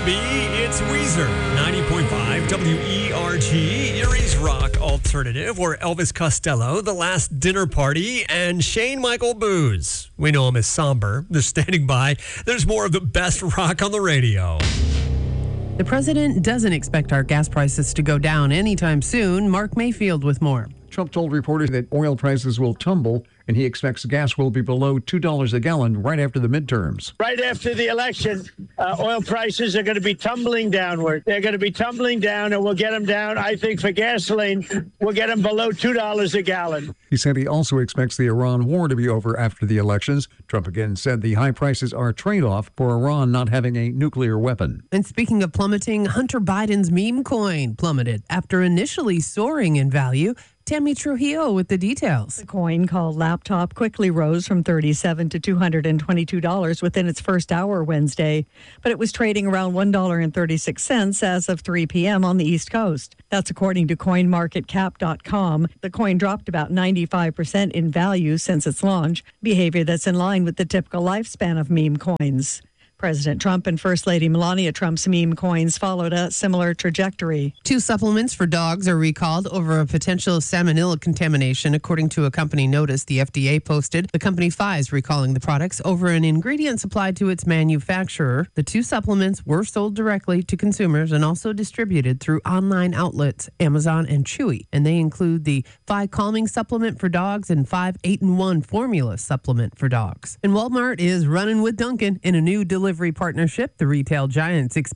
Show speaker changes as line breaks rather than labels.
be, it's Weezer, 90.5 WERG, Erie's Rock Alternative, or Elvis Costello, The Last Dinner Party, and Shane Michael Booz. We know him as Somber. They're standing by. There's more of the best rock on the radio.
The president doesn't expect our gas prices to go down anytime soon. Mark Mayfield with more.
Trump told reporters that oil prices will tumble, and he expects gas will be below $2 a gallon right after the midterms.
Right after the election, oil prices are going to be tumbling downward. They're going to be tumbling down, and we'll get them down. I think for gasoline, we'll get them below $2 a gallon.
He said he also expects the Iran war to be over after the elections. Trump again said the high prices are a trade-off for Iran not having a nuclear weapon.
And speaking of plummeting, Hunter Biden's meme coin plummeted after initially soaring in value. Tammy Trujillo with the details.
The coin, called Laptop, quickly rose from $37 to $222 within its first hour Wednesday, but it was trading around $1.36 as of 3 p.m. on the East Coast. That's according to CoinMarketCap.com. The coin dropped about 95% in value since its launch, behavior that's in line with the typical lifespan of meme coins. President Trump and First Lady Melania Trump's meme coins followed a similar trajectory.
2 supplements for dogs are recalled over a potential salmonella contamination. According to a company notice the FDA posted, the company Pfizer recalling the products over an ingredient supplied to its manufacturer. The 2 supplements were sold directly to consumers and also distributed through online outlets, Amazon and Chewy. And they include the 5 Calming supplement for dogs and 5 8-in-1 formula supplement for dogs. And Walmart is running with Dunkin' in a new delivery partnership. The retail giants